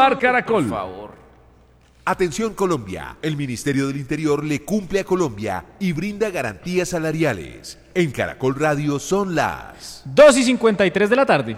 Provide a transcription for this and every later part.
Bar Caracol. Por favor. Atención Colombia, el Ministerio del Interior le cumple a Colombia y brinda garantías salariales. En Caracol Radio son las 2:53 de la tarde.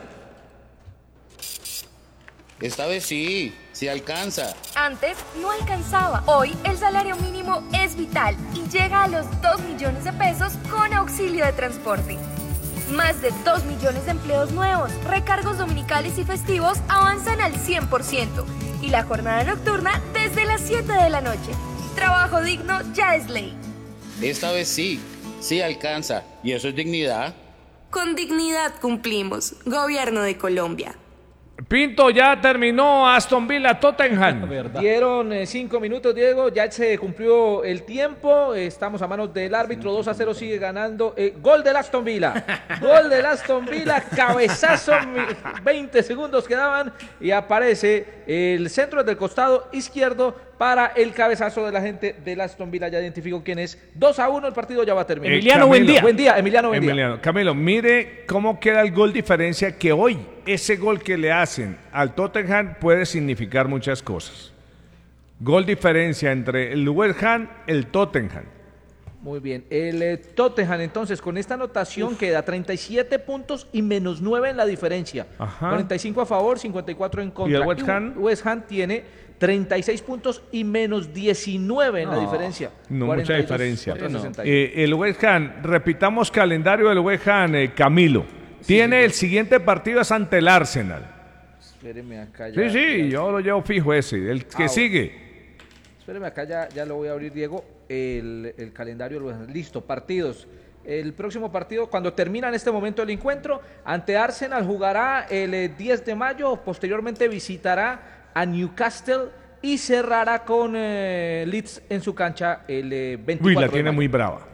Esta vez sí alcanza. Antes no alcanzaba. Hoy el salario mínimo es vital y llega a los 2 millones de pesos con auxilio de transporte. Más de 2 millones de empleos nuevos, recargos dominicales y festivos avanzan al 100% y la jornada nocturna desde las 7 de la noche. Trabajo digno ya es ley. Esta vez sí alcanza. ¿Y eso es dignidad? Con dignidad cumplimos. Gobierno de Colombia. Pinto, ya terminó Aston Villa Tottenham. Dieron 5 minutos, Diego, ya se cumplió el tiempo, estamos a manos del árbitro, 2-0 sigue ganando, gol del Aston Villa, cabezazo, 20 segundos quedaban y aparece el centro del costado izquierdo para el cabezazo de la gente del Aston Villa, ya identificó quién es, 2-1, el partido ya va a terminar. Emiliano, buen día. Emiliano, buen día. Camilo, mire cómo queda el gol diferencia, que hoy ese gol que le hacen al Tottenham puede significar muchas cosas. Gol diferencia entre el West Ham y el Tottenham. Muy bien, el Tottenham entonces con esta anotación queda 37 puntos y menos 9 en la diferencia. Ajá. 45 a favor, 54 en contra. ¿Y el West Ham? West Ham tiene 36 puntos y menos 19 en la diferencia. No 42, mucha diferencia. 4.61. El West Ham, repitamos calendario del West Ham, Camilo. Tiene el siguiente partido es ante el Arsenal. Espéreme acá ya. Sí, yo lo llevo fijo ese. El que sigue. Espéreme acá ya lo voy a abrir, Diego. El calendario. Listo, partidos. El próximo partido, cuando termina en este momento el encuentro, ante Arsenal jugará el 10 de mayo. Posteriormente visitará a Newcastle y cerrará con Leeds en su cancha el 24 Uy, la de tiene mayo. muy brava.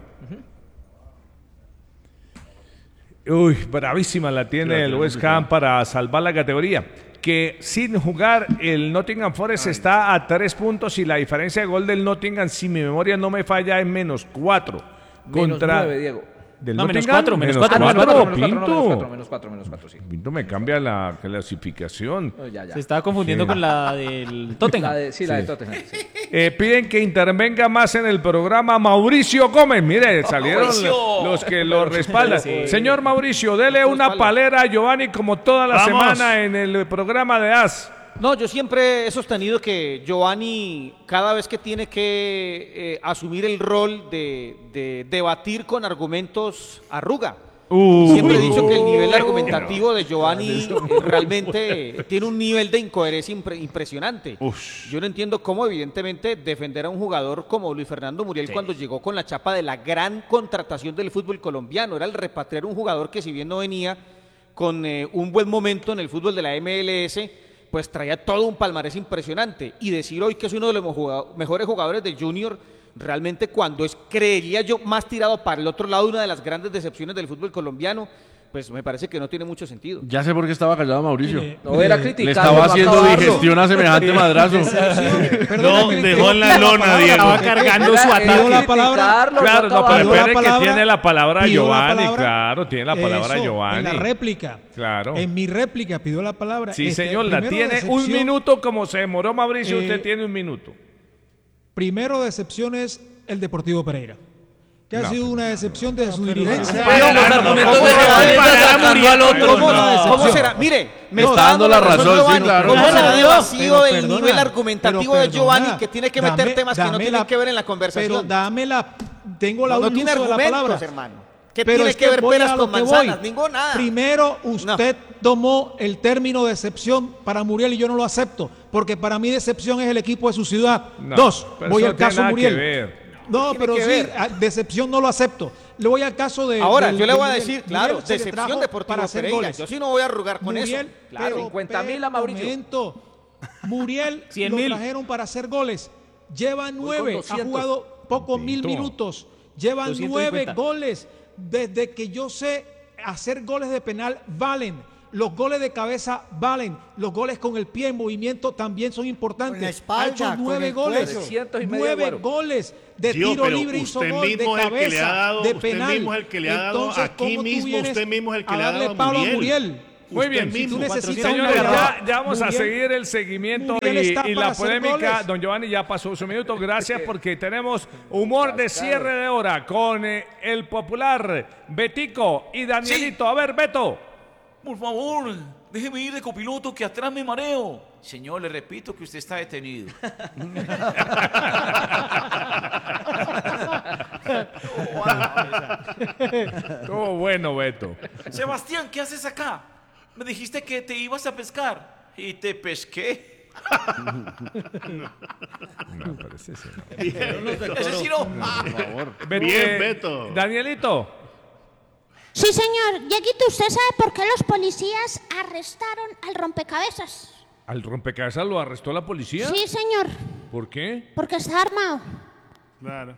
Uy, bravísima la tiene el West Ham para salvar la categoría. Que sin jugar el Nottingham Forest está a 3 puntos y la diferencia de gol del Nottingham, si mi memoria no me falla, es menos 4. Menos 9, Diego. Del No, menos Nottingham, 4, menos menos 4, cuatro, menos Pinto. Menos 4, sí. Pinto me cambia la clasificación. No, ya. Se estaba confundiendo con la del Tottenham. La de Tottenham. Sí. Piden que intervenga más en el programa Mauricio Gómez. Mire, salieron los que lo respaldan. Sí. Señor Mauricio, dele una palera a Giovanni como toda la semana en el programa de AS. No, yo siempre he sostenido que Giovanni, cada vez que tiene que asumir el rol de debatir con argumentos, arruga. Siempre he dicho que el nivel argumentativo de Giovanni realmente tiene un nivel de incoherencia impresionante. Yo no entiendo cómo, evidentemente, defender a un jugador como Luis Fernando Muriel cuando llegó con la chapa de la gran contratación del fútbol colombiano. Era el repatriar un jugador que, si bien no venía con un buen momento en el fútbol de la MLS, pues traía todo un palmarés impresionante. Y decir hoy que es uno de los mejores jugadores del Junior, realmente cuando creería yo, más tirado para el otro lado, una de las grandes decepciones del fútbol colombiano, pues me parece que no tiene mucho sentido. Ya sé por qué estaba callado Mauricio. No era criticado. Le estaba haciendo digestión a semejante madrazo. No, dejó en la lona, Diego. Estaba cargando su ataque. la palabra. Claro, no, pero espere que palabra, tiene la palabra pidió la Giovanni, palabra. claro, tiene la palabra Eso, Giovanni. en la réplica. Claro. En mi réplica pidió la palabra. Sí, señor, la primero tiene decepción, un minuto, como se demoró Mauricio, usted tiene un minuto. Primero decepción es el Deportivo Pereira, que ha sido una decepción de su dirigencia. ¿Cómo será? Mire, me está dando la razón, Giovanni. sí, claro. ¿Cómo será de vacío el perdona, nivel argumentativo de Giovanni, que tiene que meter temas que no dame tienen la- que ver en la conversación? Pero tengo la No tiene uso de la palabra. argumentos, hermano. ¿Qué Pero tiene es que ver voy peras a lo con que manzanas? voy. Ninguna. Primero, usted tomó el término decepción para Muriel y yo no lo acepto, porque para mí decepción es el equipo de su ciudad. No, Dos, pero voy eso al no tiene caso nada Muriel. que ver. No, Tiene pero que sí, ver. Decepción no lo acepto. Le voy al caso de... Ahora, yo le voy a Muriel. decir, claro, Muriel se le decepción trajo Deportivo para hacer Pereira. goles. Yo sí no voy a arrugar con Muriel, eso. Claro, 50.000 a Mauricio. Momento. Muriel 100.000. lo trajeron para hacer goles. Lleva 9, ha 200. jugado pocos mil Pinto. minutos. Lleva 250. 9 goles. Desde que yo sé hacer goles de penal valen. Los goles de cabeza valen. Los goles con el pie en movimiento también son importantes. Con la espalda, ha hecho con 9 el goles. cuello. 300 y medio, 9 Agüero. goles de Dios, tiro pero libre hizo usted gol de mismo es el que cabeza, le ha dado, de usted penal. mismo es el que le ha dado, Entonces, aquí ¿cómo tú mismo vienes usted mismo es el que a le ha darle dado a palo Muriel? Muy Usted bien, mismo. señores, ya vamos a seguir el seguimiento y la polémica. goles. Don Giovanni ya pasó su minuto. Gracias porque tenemos humor de cierre de hora con el popular Betico y Danielito. A ver, Beto. Por favor, déjeme ir de copiloto que atrás me mareo. Señor, le repito que usted está detenido. Estuvo bueno, Beto. Sebastián, ¿qué haces acá? Me dijiste que te ibas a pescar. ¿Y te pesqué? No, pero ese sí no. Ese sí no. Por favor. Bien, Beto. Danielito. Sí, señor. Dieguito, ¿usted sabe por qué los policías arrestaron al rompecabezas? ¿Al rompecabezas lo arrestó la policía? Sí, señor. ¿Por qué? Porque está armado. Claro.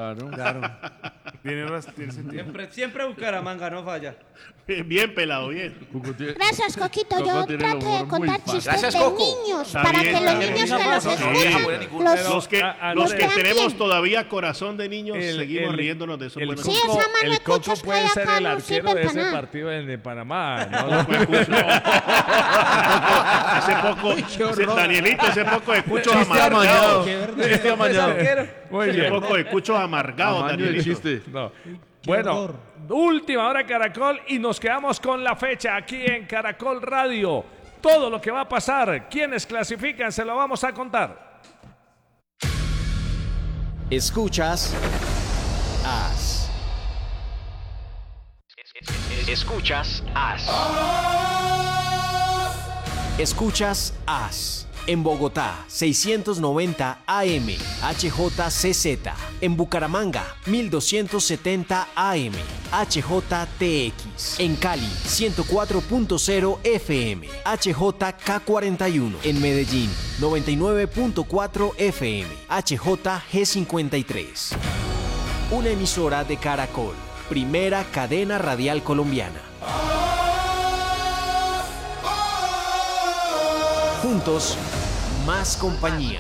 Tiene sentido. Siempre Bucaramanga no falla. Bien pelado, bien. Gracias, Coquito. Yo trato de contar chistes Gracias, de Coco. niños Está para bien, que los está bien. niños que los escuchan Los que vean tenemos bien. todavía corazón de niños seguimos riéndonos de esos buenos Sí, chistes. esa mano de El Coco cuchos puede que hay ser acá el no arquero sirven de para ese nada. partido de Panamá. Ese Danielito, ese poco de cuchos Chiste amargados. amañado. Chiste amañado. Muy Ese bien. poco de cuchos amargados, Amaño de Danielito. chiste. No. Bueno, última hora Caracol y nos quedamos con la fecha aquí en Caracol Radio. Todo lo que va a pasar, quienes clasifican, se lo vamos a contar. Escuchas As. Escuchas As. Escuchas As. En Bogotá, 690 AM, HJCZ. En Bucaramanga, 1270 AM, HJTX. En Cali, 104.0 FM, HJK41. En Medellín, 99.4 FM, HJG53. Una emisora de Caracol, primera cadena radial colombiana. Juntos, más compañía.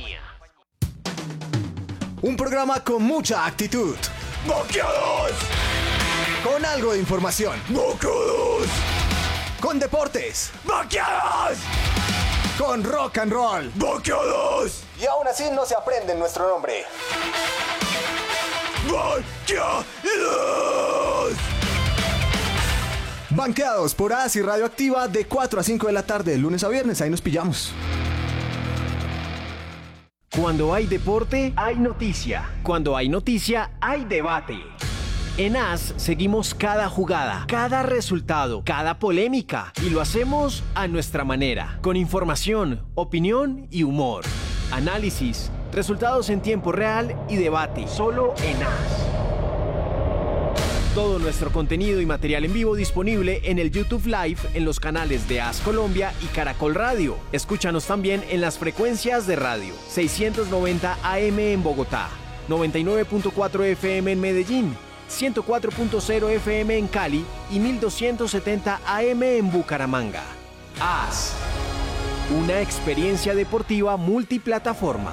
Un programa con mucha actitud. ¡Boqueados! Con algo de información. ¡Boqueados! Con deportes. ¡Boqueados! Con rock and roll. ¡Boqueados! Y aún así no se aprende nuestro nombre. ¡Boqueados! Banqueados por AS y Radioactiva de 4 a 5 de la tarde, de lunes a viernes. Ahí nos pillamos. Cuando hay deporte, hay noticia. Cuando hay noticia, hay debate. En AS seguimos cada jugada, cada resultado, cada polémica y lo hacemos a nuestra manera, con información, opinión y humor. Análisis, resultados en tiempo real y debate, solo en AS. Todo nuestro contenido y material en vivo disponible en el YouTube Live en los canales de AS Colombia y Caracol Radio. Escúchanos también en las frecuencias de radio 690 AM en Bogotá, 99.4 FM en Medellín, 104.0 FM en Cali y 1270 AM en Bucaramanga. AS, una experiencia deportiva multiplataforma.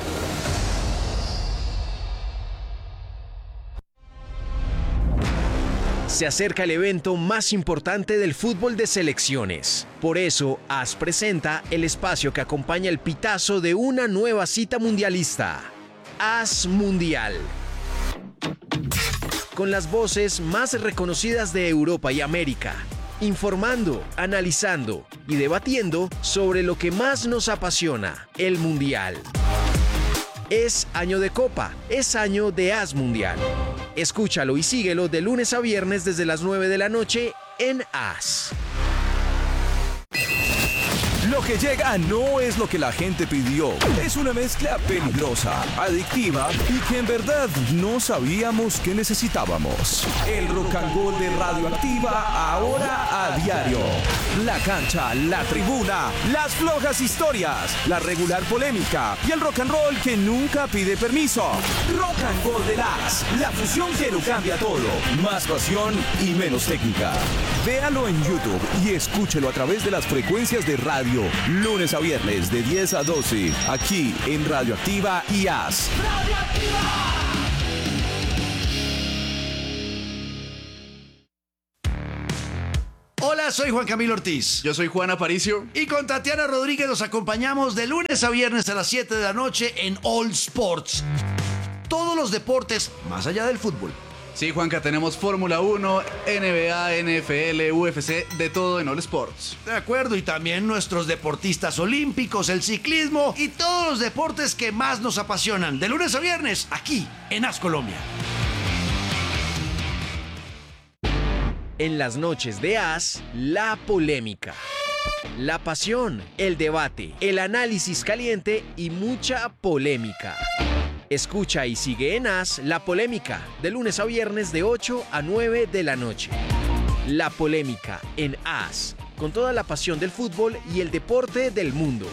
Se acerca el evento más importante del fútbol de selecciones. Por eso, AS presenta el espacio que acompaña el pitazo de una nueva cita mundialista. AS Mundial. Con las voces más reconocidas de Europa y América. Informando, analizando y debatiendo sobre lo que más nos apasiona, el Mundial. Es año de Copa, es año de AS Mundial. Escúchalo y síguelo de lunes a viernes desde las 9 de la noche en AS. Lo que llega no es lo que la gente pidió. Es una mezcla peligrosa, adictiva y que en verdad no sabíamos que necesitábamos. El rock and roll de Radioactiva ahora a diario. La cancha, la tribuna, las flojas historias, la regular polémica y el rock and roll que nunca pide permiso. Rock and roll de la fusión que lo cambia todo. Más pasión y menos técnica. Véalo en YouTube y escúchelo a través de las frecuencias de radio. Lunes a viernes de 10 a 12, aquí en Radioactiva y AS. Hola Hola, soy Juan Camilo Ortiz. Yo soy Juan Aparicio. Y con Tatiana Rodríguez nos acompañamos de lunes a viernes a las 7 de la noche en All Sports. Todos los deportes más allá del fútbol. Sí, Juanca, tenemos Fórmula 1, NBA, NFL, UFC, de todo en All Sports. De acuerdo, y también nuestros deportistas olímpicos, el ciclismo y todos los deportes que más nos apasionan. De lunes a viernes, aquí en AS Colombia. En las noches de AS, la polémica, la pasión, el debate, el análisis caliente y mucha polémica. Escucha y sigue en AS La Polémica, de lunes a viernes de 8 a 9 de la noche. La Polémica en AS, con toda la pasión del fútbol y el deporte del mundo.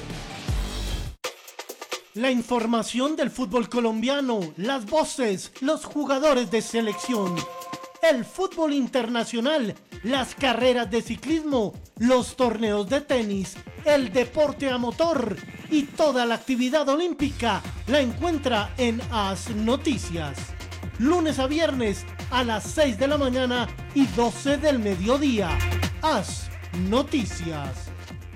La información del fútbol colombiano, las voces, los jugadores de selección, el fútbol internacional, las carreras de ciclismo, los torneos de tenis, el deporte a motor y toda la actividad olímpica la encuentra en AS Noticias. Lunes a viernes a las 6 de la mañana y 12 del mediodía. AS Noticias.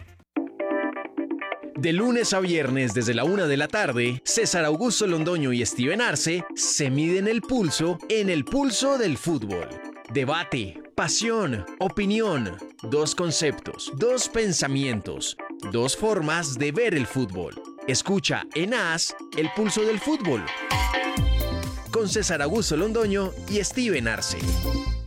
De lunes a viernes desde la 1 de la tarde, César Augusto Londoño y Steven Arce se miden el pulso en el pulso del fútbol. Debate, pasión, opinión, dos conceptos, dos pensamientos, dos formas de ver el fútbol. Escucha en AS el pulso del fútbol con César Augusto Londoño y Steven Arce.